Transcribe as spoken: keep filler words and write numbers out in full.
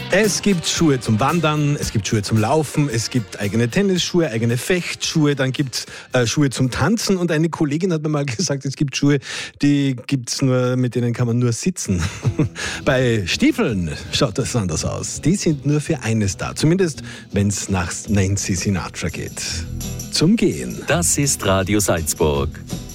Es gibt Schuhe zum Wandern, es gibt Schuhe zum Laufen, es gibt eigene Tennisschuhe, eigene Fechtschuhe, dann gibt es äh, Schuhe zum Tanzen und eine Kollegin hat mir mal gesagt, es gibt Schuhe, die gibt's nur, mit denen kann man nur sitzen. Bei Stiefeln schaut das anders aus. Die sind nur für eines da, zumindest wenn es nach Nancy Sinatra geht. Zum Gehen. Das ist Radio Salzburg.